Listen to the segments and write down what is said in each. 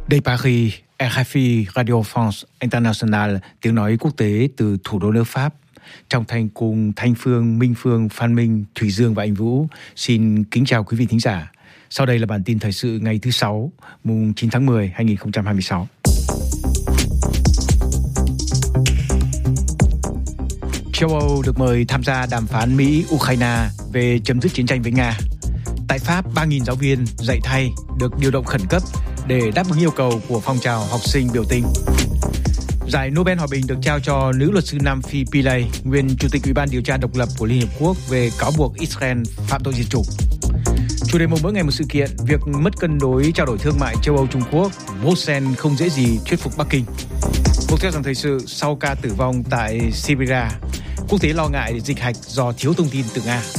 De Paris, RFI Radio France International, tiếng nói quốc tế từ thủ đô nước Pháp. Trong thành cùng Thanh Phương, Minh Phương, Phan Minh, Thủy Dương và Anh Vũ xin kính chào quý vị thính giả. Sau đây là bản tin thời sự ngày thứ Sáu, mùng 9 tháng 10, 2026. Châu Âu được mời tham gia đàm phán Mỹ-Ukraine về chấm dứt chiến tranh với Nga. Tại Pháp, 3.000 giáo viên dạy thay được điều động khẩn cấp để đáp ứng yêu cầu của phong trào học sinh biểu tình. Giải Nobel Hòa bình được trao cho nữ luật sư Nam Phi Pillay, nguyên Chủ tịch Ủy ban điều tra độc lập của Liên Hợp Quốc về cáo buộc Israel phạm tội diệt chủng. Chủ đề mỗi ngày một sự kiện, việc mất cân đối trao đổi thương mại châu Âu-Trung Quốc, Bruxelles không dễ gì thuyết phục Bắc Kinh. Cuộc theo dòng thời sự sau ca tử vong tại Siberia, quốc tế lo ngại dịch hạch do thiếu thông tin từ Nga.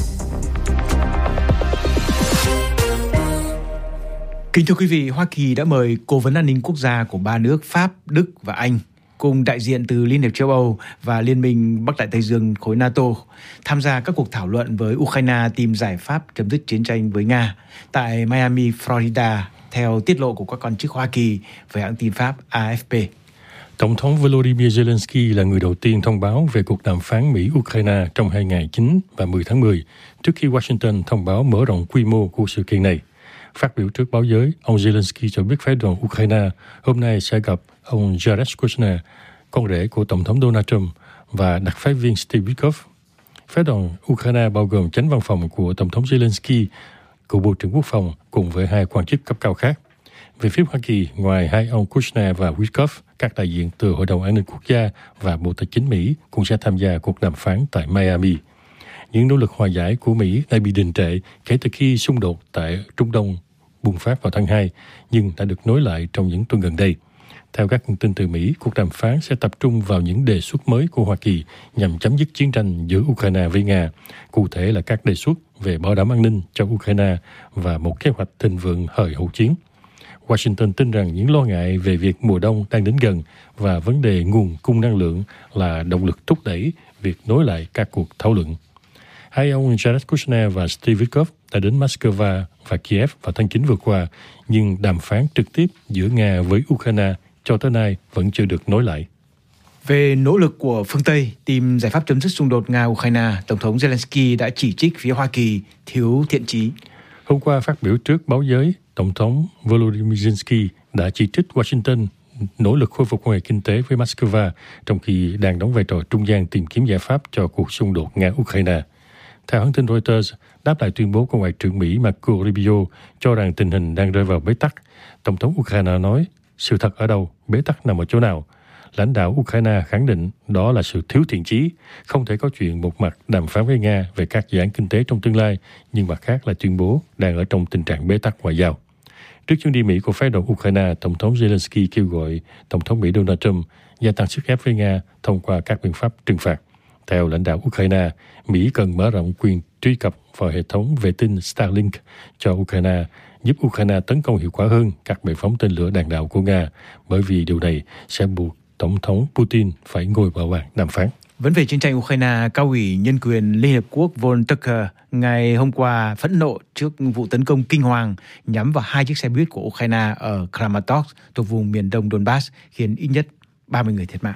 Kính thưa quý vị, Hoa Kỳ đã mời Cố vấn an ninh quốc gia của ba nước Pháp, Đức và Anh cùng đại diện từ Liên hiệp châu Âu và Liên minh Bắc Đại Tây Dương khối NATO tham gia các cuộc thảo luận với Ukraine tìm giải pháp chấm dứt chiến tranh với Nga tại Miami, Florida, theo tiết lộ của các quan chức Hoa Kỳ với hãng tin Pháp AFP. Tổng thống Volodymyr Zelensky là người đầu tiên thông báo về cuộc đàm phán Mỹ-Ukraine trong 2 ngày 9 và 10 tháng 10, trước khi Washington thông báo mở rộng quy mô của sự kiện này. Phát biểu trước báo giới, ông Zelensky cho biết phái đoàn Ukraine hôm nay sẽ gặp ông Jared Kushner, con rể của Tổng thống Donald Trump, và đặc phái viên Steve Witkoff. Phái đoàn Ukraine bao gồm chánh văn phòng của Tổng thống Zelensky, cựu Bộ trưởng Quốc phòng cùng với 2 quan chức cấp cao khác. Về phía Hoa Kỳ, ngoài 2 ông Kushner và Witkoff, các đại diện từ Hội đồng An ninh Quốc gia và Bộ Tài chính Mỹ cũng sẽ tham gia cuộc đàm phán tại Miami. Những nỗ lực hòa giải của Mỹ đã bị đình trệ kể từ khi xung đột tại Trung Đông bùng phát vào tháng 2, nhưng đã được nối lại trong những tuần gần đây. Theo các nguồn tin từ Mỹ, cuộc đàm phán sẽ tập trung vào những đề xuất mới của Hoa Kỳ nhằm chấm dứt chiến tranh giữa Ukraine với Nga, cụ thể là các đề xuất về bảo đảm an ninh cho Ukraine và một kế hoạch thịnh vượng hời hậu chiến. Washington tin rằng những lo ngại về việc mùa đông đang đến gần và vấn đề nguồn cung năng lượng là động lực thúc đẩy việc nối lại các cuộc thảo luận. 2 ông Jared Kushner và Steve Witkoff đã đến Moscow và Kiev vào tháng 9 vừa qua, nhưng đàm phán trực tiếp giữa Nga với Ukraine cho tới nay vẫn chưa được nối lại. Về nỗ lực của phương Tây tìm giải pháp chấm dứt xung đột Nga-Ukraine, Tổng thống Zelensky đã chỉ trích phía Hoa Kỳ thiếu thiện chí. Hôm qua phát biểu trước báo giới, Tổng thống Volodymyr Zelensky đã chỉ trích Washington nỗ lực khôi phục quan hệ kinh tế với Moscow, trong khi đang đóng vai trò trung gian tìm kiếm giải pháp cho cuộc xung đột Nga-Ukraine. Theo hãng tin Reuters, đáp lại tuyên bố của Ngoại trưởng Mỹ Marco Rubio cho rằng tình hình đang rơi vào bế tắc, Tổng thống Ukraine nói, sự thật ở đâu, bế tắc nằm ở chỗ nào? Lãnh đạo Ukraine khẳng định đó là sự thiếu thiện chí, không thể có chuyện một mặt đàm phán với Nga về các dự án kinh tế trong tương lai, nhưng mặt khác là tuyên bố đang ở trong tình trạng bế tắc ngoại giao. Trước chuyến đi Mỹ của phái đoàn Ukraine, Tổng thống Zelensky kêu gọi Tổng thống Mỹ Donald Trump gia tăng sức ép với Nga thông qua các biện pháp trừng phạt. Theo lãnh đạo Ukraine, Mỹ cần mở rộng quyền truy cập vào hệ thống vệ tinh Starlink cho Ukraine, giúp Ukraine tấn công hiệu quả hơn các bệ phóng tên lửa đạn đạo của Nga, bởi vì điều này sẽ buộc Tổng thống Putin phải ngồi vào bàn đàm phán. Vẫn về chiến tranh Ukraine, Cao ủy Nhân quyền Liên Hiệp Quốc Volker ngày hôm qua phẫn nộ trước vụ tấn công kinh hoàng nhắm vào 2 chiếc xe buýt của Ukraine ở Kramatorsk thuộc vùng miền đông Donbass, khiến ít nhất 30 người thiệt mạng.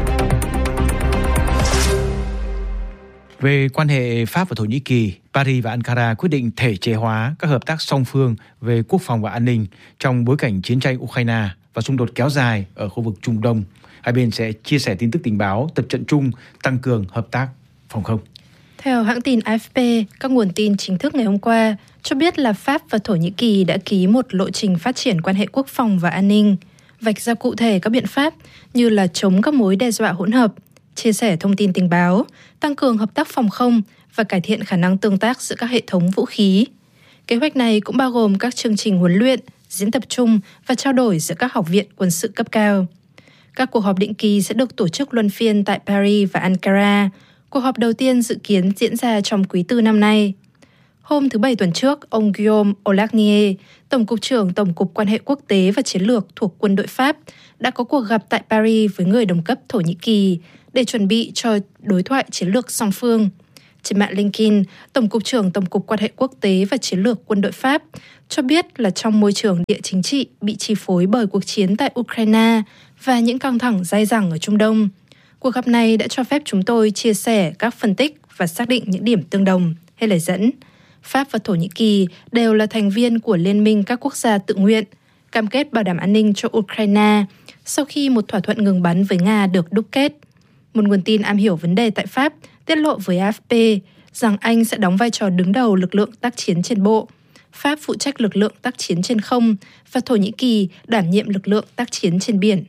Về quan hệ Pháp và Thổ Nhĩ Kỳ, Paris và Ankara quyết định thể chế hóa các hợp tác song phương về quốc phòng và an ninh trong bối cảnh chiến tranh Ukraine và xung đột kéo dài ở khu vực Trung Đông. Hai bên sẽ chia sẻ tin tức tình báo, tập trận chung, tăng cường hợp tác phòng không. Theo hãng tin AFP, các nguồn tin chính thức ngày hôm qua cho biết là Pháp và Thổ Nhĩ Kỳ đã ký một lộ trình phát triển quan hệ quốc phòng và an ninh, vạch ra cụ thể các biện pháp như là chống các mối đe dọa hỗn hợp, chia sẻ thông tin tình báo, tăng cường hợp tác phòng không và cải thiện khả năng tương tác giữa các hệ thống vũ khí. Kế hoạch này cũng bao gồm các chương trình huấn luyện, diễn tập chung và trao đổi giữa các học viện quân sự cấp cao. Các cuộc họp định kỳ sẽ được tổ chức luân phiên tại Paris và Ankara. Cuộc họp đầu tiên dự kiến diễn ra trong quý 4 năm nay. Hôm thứ Bảy tuần trước, ông Guillaume Aulagnier, Tổng cục trưởng Tổng cục Quan hệ Quốc tế và Chiến lược thuộc quân đội Pháp, đã có cuộc gặp tại Paris với người đồng cấp Thổ Nhĩ Kỳ để chuẩn bị cho đối thoại chiến lược song phương. Trên mạng LinkedIn, Tổng cục trưởng Tổng cục Quan hệ Quốc tế và Chiến lược Quân đội Pháp cho biết là trong môi trường địa chính trị bị chi phối bởi cuộc chiến tại Ukraine và những căng thẳng dai dẳng ở Trung Đông, cuộc gặp này đã cho phép chúng tôi chia sẻ các phân tích và xác định những điểm tương đồng hay lời dẫn. Pháp và Thổ Nhĩ Kỳ đều là thành viên của Liên minh các quốc gia tự nguyện, cam kết bảo đảm an ninh cho Ukraine sau khi một thỏa thuận ngừng bắn với Nga được đúc kết. Một nguồn tin am hiểu vấn đề tại Pháp tiết lộ với AFP rằng Anh sẽ đóng vai trò đứng đầu lực lượng tác chiến trên bộ, Pháp phụ trách lực lượng tác chiến trên không và Thổ Nhĩ Kỳ đảm nhiệm lực lượng tác chiến trên biển.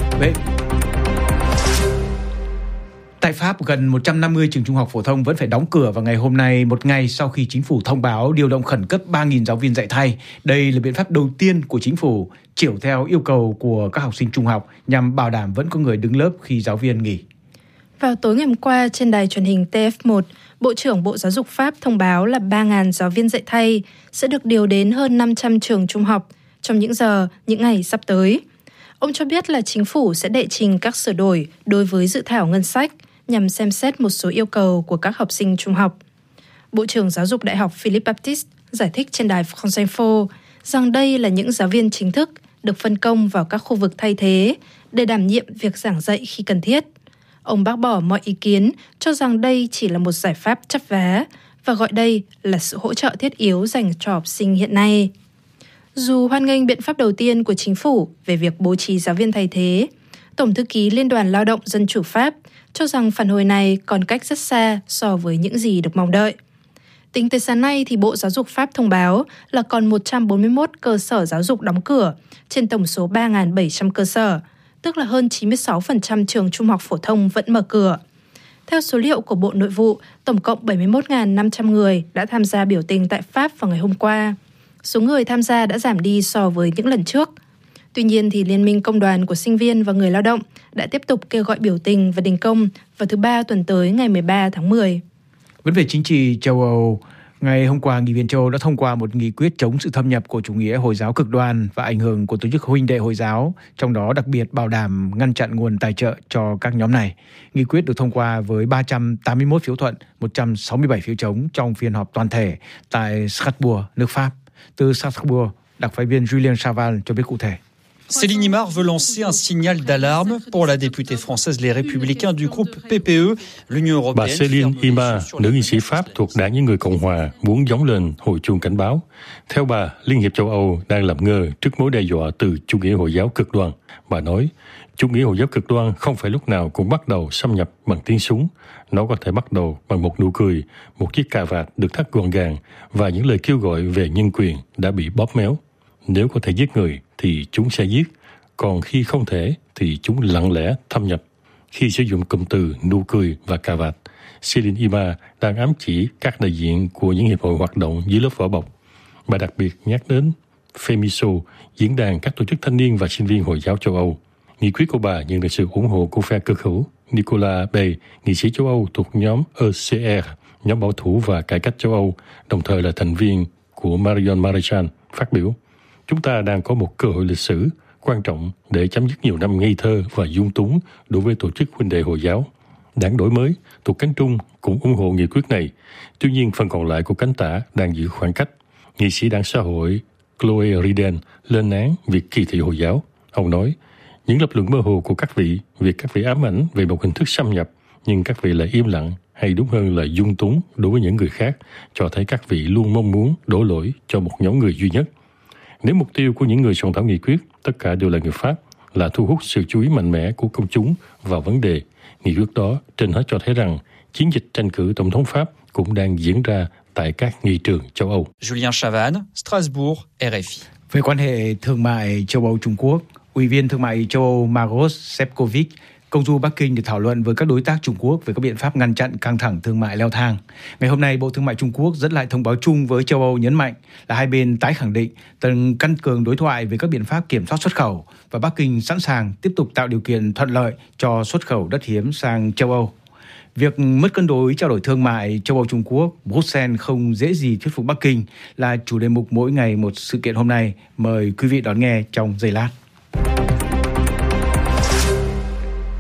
Tại Pháp, gần 150 trường trung học phổ thông vẫn phải đóng cửa vào ngày hôm nay, một ngày sau khi chính phủ thông báo điều động khẩn cấp 3.000 giáo viên dạy thay. Đây là biện pháp đầu tiên của chính phủ chiểu theo yêu cầu của các học sinh trung học nhằm bảo đảm vẫn có người đứng lớp khi giáo viên nghỉ. Vào tối ngày hôm qua, trên đài truyền hình TF1, Bộ trưởng Bộ Giáo dục Pháp thông báo là 3.000 giáo viên dạy thay sẽ được điều đến hơn 500 trường trung học trong những ngày sắp tới. Ông cho biết là chính phủ sẽ đệ trình các sửa đổi đối với dự thảo ngân sách nhằm xem xét một số yêu cầu của các học sinh trung học. Bộ trưởng Giáo dục Đại học Philippe Baptiste giải thích trên đài France Info rằng đây là những giáo viên chính thức được phân công vào các khu vực thay thế để đảm nhiệm việc giảng dạy khi cần thiết. Ông bác bỏ mọi ý kiến cho rằng đây chỉ là một giải pháp chắp vá và gọi đây là sự hỗ trợ thiết yếu dành cho học sinh hiện nay. Dù hoan nghênh biện pháp đầu tiên của chính phủ về việc bố trí giáo viên thay thế, Tổng thư ký Liên đoàn Lao động Dân chủ Pháp cho rằng phản hồi này còn cách rất xa so với những gì được mong đợi. Tính tới sáng nay thì Bộ Giáo dục Pháp thông báo là còn 141 cơ sở giáo dục đóng cửa trên tổng số 3.700 cơ sở, tức là hơn 96% trường trung học phổ thông vẫn mở cửa. Theo số liệu của Bộ Nội vụ, tổng cộng 71.500 người đã tham gia biểu tình tại Pháp vào ngày hôm qua. Số người tham gia đã giảm đi so với những lần trước. Tuy nhiên, thì Liên minh Công đoàn của sinh viên và người lao động đã tiếp tục kêu gọi biểu tình và đình công vào thứ Ba tuần tới ngày 13 tháng 10. Vấn đề chính trị châu Âu. Ngày hôm qua, Nghị viện châu Âu đã thông qua một nghị quyết chống sự thâm nhập của chủ nghĩa Hồi giáo cực đoan và ảnh hưởng của tổ chức huynh đệ Hồi giáo, trong đó đặc biệt bảo đảm ngăn chặn nguồn tài trợ cho các nhóm này. Nghị quyết được thông qua với 381 phiếu thuận, 167 phiếu chống trong phiên họp toàn thể tại Strasbourg, nước Pháp. Từ Strasbourg, đặc phái viên Julien Chaval cho biết cụ thể. Céline Imar veut lancer un signal d'alarme pour la députée française Les Républicains du groupe PPE. L'Union européenne. Bà Céline Imar, nữ nghị sĩ Pháp thuộc Đảng Những người Cộng hòa, muốn gióng lên hồi chuông cảnh báo. Theo bà, Liên hiệp châu Âu đang làm ngơ trước mối đe dọa từ chủ nghĩa Hồi giáo cực đoan. Bà nói, chủ nghĩa Hồi giáo cực đoan không phải lúc nào cũng bắt đầu xâm nhập bằng tiếng súng. Nó có thể bắt đầu bằng một nụ cười, một chiếc cà vạt được thắt gọn gàng và những lời kêu gọi về nhân quyền đã bị bóp méo. Nếu có thể giết người thì chúng sẽ giết, còn khi không thể thì chúng lặng lẽ thâm nhập. Khi sử dụng cụm từ nụ cười và cà vạt, Céline Imar đang ám chỉ các đại diện của những hiệp hội hoạt động dưới lớp vỏ bọc. Bà đặc biệt nhắc đến FEMISO, diễn đàn các tổ chức thanh niên và sinh viên Hồi giáo châu Âu. Nghị quyết của bà nhận được sự ủng hộ của phe cực hữu Nicolas Bay, nghị sĩ châu Âu thuộc nhóm ECR, nhóm bảo thủ và cải cách châu Âu, đồng thời là thành viên của Marion Maréchal, phát biểu. Chúng ta đang có một cơ hội lịch sử quan trọng để chấm dứt nhiều năm ngây thơ và dung túng đối với tổ chức huynh đệ Hồi giáo. Đảng Đổi mới thuộc cánh Trung cũng ủng hộ nghị quyết này. Tuy nhiên, phần còn lại của cánh tả đang giữ khoảng cách. Nghị sĩ Đảng Xã hội Chloe Riden lên án việc kỳ thị Hồi giáo. Ông nói, những lập luận mơ hồ của các vị, việc các vị ám ảnh về một hình thức xâm nhập, nhưng các vị lại im lặng, hay đúng hơn là dung túng đối với những người khác, cho thấy các vị luôn mong muốn đổ lỗi cho một nhóm người duy nhất. Nếu mục tiêu của những người soạn thảo nghị quyết, tất cả đều là người Pháp, là thu hút sự chú ý mạnh mẽ của công chúng vào vấn đề, nghị quyết đó trên hết cho thấy rằng chiến dịch tranh cử tổng thống Pháp cũng đang diễn ra tại các nghị trường châu Âu. Julien Chavan, Strasbourg, RFI. Về quan hệ thương mại châu Âu-Trung Quốc, Ủy viên Thương mại châu Âu Maros Sefcovic công du Bắc Kinh để thảo luận với các đối tác Trung Quốc về các biện pháp ngăn chặn căng thẳng thương mại leo thang. Ngày hôm nay, Bộ Thương mại Trung Quốc dẫn lại thông báo chung với châu Âu nhấn mạnh là hai bên tái khẳng định cần tăng cường đối thoại về các biện pháp kiểm soát xuất khẩu và Bắc Kinh sẵn sàng tiếp tục tạo điều kiện thuận lợi cho xuất khẩu đất hiếm sang châu Âu. Việc mất cân đối trao đổi thương mại châu Âu-Trung Quốc, Bruxelles không dễ gì thuyết phục Bắc Kinh là chủ đề mục mỗi ngày một sự kiện hôm nay. Mời quý vị đón nghe trong giây lát.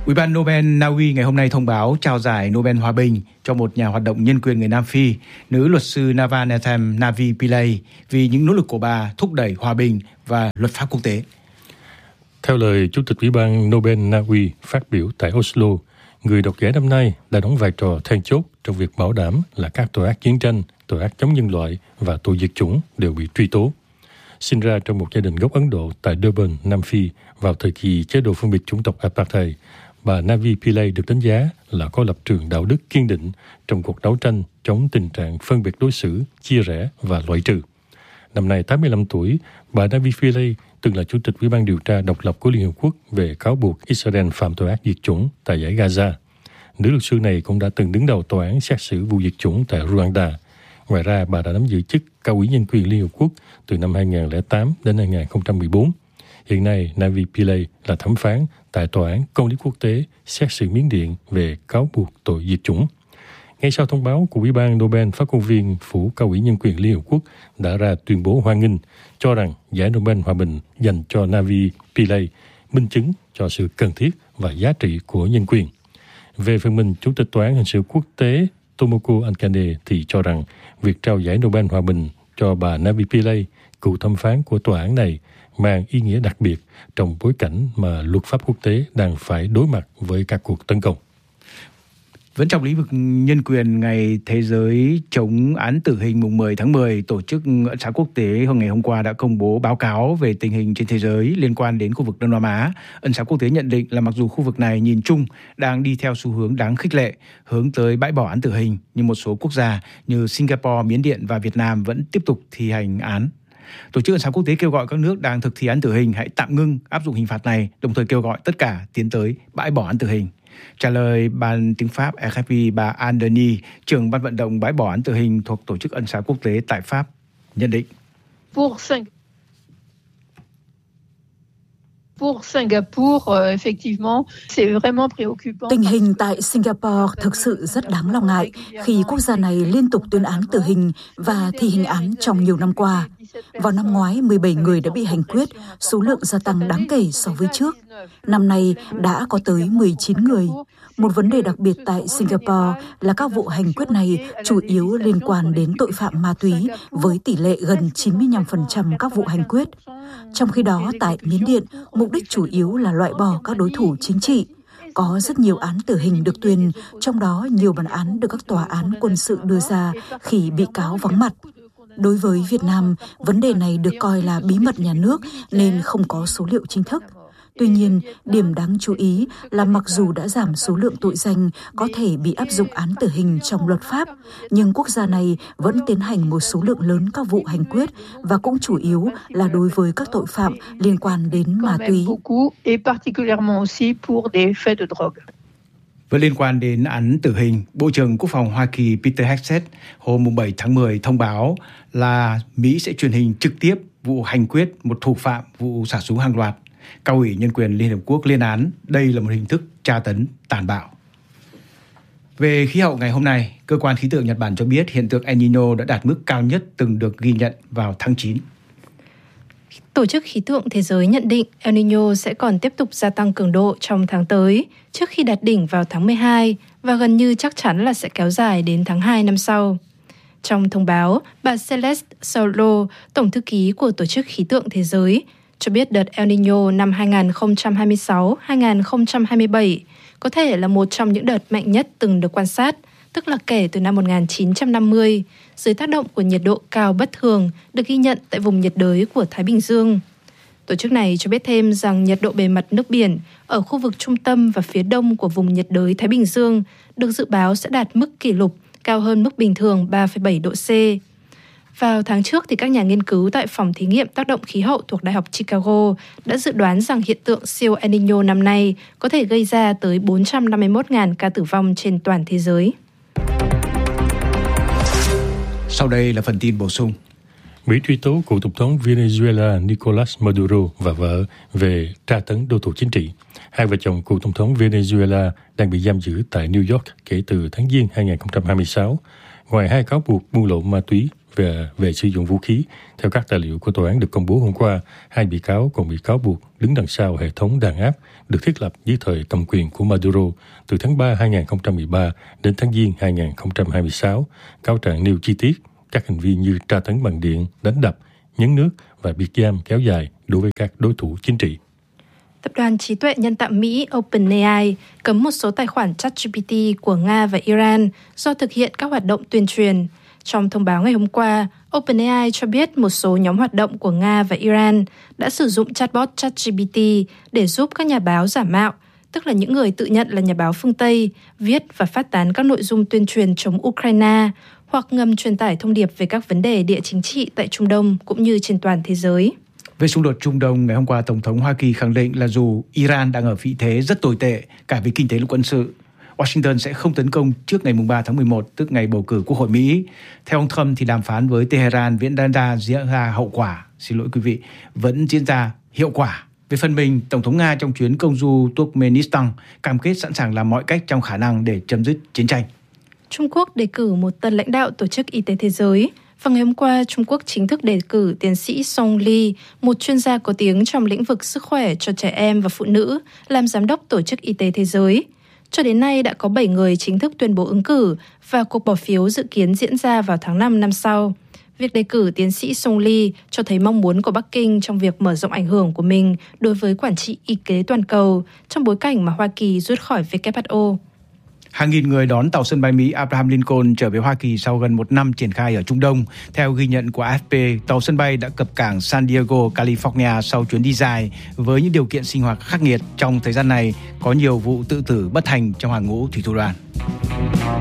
Ủy ban Nobel Na Uy ngày hôm nay thông báo trao giải Nobel Hòa bình cho một nhà hoạt động nhân quyền người Nam Phi, nữ luật sư Navanethem Navi Pillay, vì những nỗ lực của bà thúc đẩy hòa bình và luật pháp quốc tế. Theo lời Chủ tịch Ủy ban Nobel Na Uy phát biểu tại Oslo, người đoạt giải năm nay đã đóng vai trò then chốt trong việc bảo đảm là các tội ác chiến tranh, tội ác chống nhân loại và tội diệt chủng đều bị truy tố. Sinh ra trong một gia đình gốc Ấn Độ tại Durban, Nam Phi vào thời kỳ chế độ phân biệt chủng tộc apartheid, bà Navi Pillay được đánh giá là có lập trường đạo đức kiên định trong cuộc đấu tranh chống tình trạng phân biệt đối xử, chia rẽ và loại trừ. Năm nay 85 tuổi, bà Navi Pillay từng là Chủ tịch Ủy ban điều tra độc lập của Liên Hợp Quốc về cáo buộc Israel phạm tội ác diệt chủng tại dải Gaza. Nữ luật sư này cũng đã từng đứng đầu tòa án xét xử vụ diệt chủng tại Rwanda. Ngoài ra, bà đã nắm giữ chức cao ủy nhân quyền Liên Hợp Quốc từ năm 2008 đến 2014. Hiện nay, Navi Pillay là thẩm phán tại Tòa án Công lý Quốc tế xét xử Miến Điện về cáo buộc tội diệt chủng. Ngay sau thông báo của Ủy ban Nobel, phát ngôn viên Phủ Cao ủy Nhân quyền Liên Hợp Quốc đã ra tuyên bố hoan nghênh, cho rằng giải Nobel Hòa bình dành cho Navi Pillay minh chứng cho sự cần thiết và giá trị của nhân quyền. Về phần mình, Chủ tịch Tòa án Hình sự Quốc tế Tomoko Ankane thì cho rằng việc trao giải Nobel Hòa bình cho bà Navi Pillay, cựu thẩm phán của tòa án này, mang ý nghĩa đặc biệt trong bối cảnh mà luật pháp quốc tế đang phải đối mặt với các cuộc tấn công. Vẫn trong lĩnh vực nhân quyền, Ngày Thế giới chống án tử hình mùng 10 tháng 10, Tổ chức Ân xá Quốc tế ngày hôm qua đã công bố báo cáo về tình hình trên thế giới liên quan đến khu vực Đông Nam Á. Ân xá Quốc tế nhận định là mặc dù khu vực này nhìn chung đang đi theo xu hướng đáng khích lệ, hướng tới bãi bỏ án tử hình, nhưng một số quốc gia như Singapore, Miến Điện và Việt Nam vẫn tiếp tục thi hành án. Tổ chức Ân xá Quốc tế kêu gọi các nước đang thực thi án tử hình hãy tạm ngưng áp dụng hình phạt này, đồng thời kêu gọi tất cả tiến tới bãi bỏ án tử hình. Trả lời ban tiếng Pháp RFI, bà Anne Denis, trưởng ban vận động bãi bỏ án tử hình thuộc Tổ chức Ân xá Quốc tế tại Pháp, nhận định. Tình hình tại Singapore thực sự rất đáng lo ngại khi quốc gia này liên tục tuyên án tử hình và thi hành án trong nhiều năm qua. Vào năm ngoái, 17 người đã bị hành quyết, số lượng gia tăng đáng kể so với trước. Năm nay đã có tới 19 người. Một vấn đề đặc biệt tại Singapore là các vụ hành quyết này chủ yếu liên quan đến tội phạm ma túy với tỷ lệ gần 95% các vụ hành quyết. Trong khi đó, tại Miến Điện, mục đích chủ yếu là loại bỏ các đối thủ chính trị. Có rất nhiều án tử hình được tuyên, trong đó nhiều bản án được các tòa án quân sự đưa ra khi bị cáo vắng mặt. Đối với Việt Nam, vấn đề này được coi là bí mật nhà nước nên không có số liệu chính thức. Tuy nhiên, điểm đáng chú ý là mặc dù đã giảm số lượng tội danh có thể bị áp dụng án tử hình trong luật pháp, nhưng quốc gia này vẫn tiến hành một số lượng lớn các vụ hành quyết và cũng chủ yếu là đối với các tội phạm liên quan đến ma túy. Với liên quan đến án tử hình, Bộ trưởng Quốc phòng Hoa Kỳ Peter Hegseth hôm 7 tháng 10 thông báo là Mỹ sẽ truyền hình trực tiếp vụ hành quyết một thủ phạm vụ xả súng hàng loạt. Cao ủy Nhân quyền Liên Hợp Quốc lên án đây là một hình thức tra tấn tàn bạo. Về khí hậu ngày hôm nay, Cơ quan Khí tượng Nhật Bản cho biết hiện tượng El Niño đã đạt mức cao nhất từng được ghi nhận vào tháng 9. Tổ chức Khí tượng Thế giới nhận định El Niño sẽ còn tiếp tục gia tăng cường độ trong tháng tới, trước khi đạt đỉnh vào tháng 12 và gần như chắc chắn là sẽ kéo dài đến tháng 2 năm sau. Trong thông báo, bà Celeste Saulo, Tổng thư ký của Tổ chức Khí tượng Thế giới, cho biết đợt El Niño năm 2026-2027 có thể là một trong những đợt mạnh nhất từng được quan sát, tức là kể từ năm 1950, dưới tác động của nhiệt độ cao bất thường được ghi nhận tại vùng nhiệt đới của Thái Bình Dương. Tổ chức này cho biết thêm rằng nhiệt độ bề mặt nước biển ở khu vực trung tâm và phía đông của vùng nhiệt đới Thái Bình Dương được dự báo sẽ đạt mức kỷ lục cao hơn mức bình thường 3,7 độ C. Vào tháng trước, thì các nhà nghiên cứu tại Phòng Thí nghiệm Tác động Khí hậu thuộc Đại học Chicago đã dự đoán rằng hiện tượng siêu El Niño năm nay có thể gây ra tới 451.000 ca tử vong trên toàn thế giới. Sau đây là phần tin bổ sung. Mỹ truy tố cựu Tổng thống Venezuela Nicolas Maduro và vợ về tra tấn đối thủ chính trị. Hai vợ chồng cựu Tổng thống Venezuela đang bị giam giữ tại New York kể từ tháng Giêng 2026. Ngoài hai cáo buộc buôn lậu ma túy về sử dụng vũ khí. Theo các tài liệu của tòa án được công bố hôm qua, 2 bị cáo còn bị cáo buộc đứng đằng sau hệ thống đàn áp được thiết lập dưới thời cầm quyền của Maduro từ tháng 3 2013 đến tháng Giêng 2026. Cáo trạng nêu chi tiết các hành vi như tra tấn bằng điện, đánh đập, nhấn nước và biệt giam kéo dài đối với các đối thủ chính trị. Tập đoàn trí tuệ nhân tạo Mỹ OpenAI cấm một số tài khoản ChatGPT của Nga và Iran do thực hiện các hoạt động tuyên truyền. Trong thông báo ngày hôm qua, OpenAI cho biết một số nhóm hoạt động của Nga và Iran đã sử dụng chatbot ChatGPT để giúp các nhà báo giả mạo, tức là những người tự nhận là nhà báo phương Tây, viết và phát tán các nội dung tuyên truyền chống Ukraine hoặc ngầm truyền tải thông điệp về các vấn đề địa chính trị tại Trung Đông cũng như trên toàn thế giới. Về xung đột Trung Đông, ngày hôm qua, Tổng thống Hoa Kỳ khẳng định là dù Iran đang ở vị thế rất tồi tệ cả về kinh tế lẫn quân sự, Washington sẽ không tấn công trước ngày 3 tháng 11, tức ngày bầu cử Quốc hội Mỹ. Theo ông Trump, thì đàm phán với Tehran vẫn diễn ra hiệu quả. Về phần mình, Tổng thống Nga trong chuyến công du Turkmenistan cam kết sẵn sàng làm mọi cách trong khả năng để chấm dứt chiến tranh. Trung Quốc đề cử một tân lãnh đạo Tổ chức Y tế Thế giới. Và ngày hôm qua, Trung Quốc chính thức đề cử tiến sĩ Song Li, một chuyên gia có tiếng trong lĩnh vực sức khỏe cho trẻ em và phụ nữ, làm giám đốc Tổ chức Y tế Thế giới. Cho đến nay đã có 7 người chính thức tuyên bố ứng cử và cuộc bỏ phiếu dự kiến diễn ra vào tháng 5 năm sau. Việc đề cử tiến sĩ Song Li cho thấy mong muốn của Bắc Kinh trong việc mở rộng ảnh hưởng của mình đối với quản trị y tế toàn cầu trong bối cảnh mà Hoa Kỳ rút khỏi WHO. Hàng nghìn người đón tàu sân bay Mỹ Abraham Lincoln trở về Hoa Kỳ sau gần một năm triển khai ở Trung Đông. Theo ghi nhận của AFP, tàu sân bay đã cập cảng San Diego, California sau chuyến đi dài với những điều kiện sinh hoạt khắc nghiệt. Trong thời gian này, có nhiều vụ tự tử bất thành trong hàng ngũ thủy thủ đoàn.